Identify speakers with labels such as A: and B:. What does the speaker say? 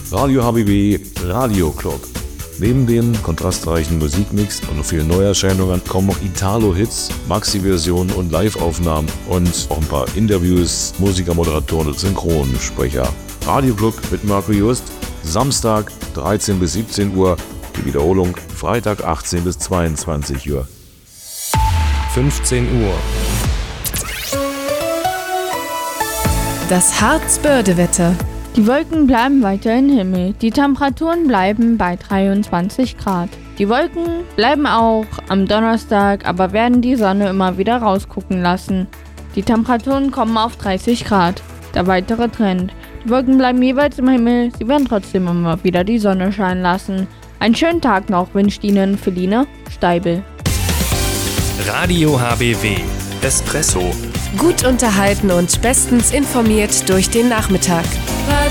A: Radio HBB Radio Club. Neben dem kontrastreichen Musikmix und vielen Neuerscheinungen kommen noch Italo-Hits, Maxi-Versionen und Live-Aufnahmen und auch ein paar Interviews, Musiker, Moderatoren und Synchronsprecher. Radio Club mit Marco Just, Samstag 13 bis 17 Uhr, die Wiederholung Freitag 18 bis 22 Uhr.
B: 15 Uhr.
C: Das Harzbörde-Wetter.
D: Die Wolken bleiben weiter im Himmel. Die Temperaturen bleiben bei 23 Grad. Die Wolken bleiben auch am Donnerstag, aber werden die Sonne immer wieder rausgucken lassen. Die Temperaturen kommen auf 30 Grad. Der weitere Trend. Die Wolken bleiben jeweils im Himmel, sie werden trotzdem immer wieder die Sonne scheinen lassen. Einen schönen Tag noch wünscht Ihnen Feline Steibel.
B: Radio HBW. Espresso.
C: Gut unterhalten und bestens informiert durch den Nachmittag.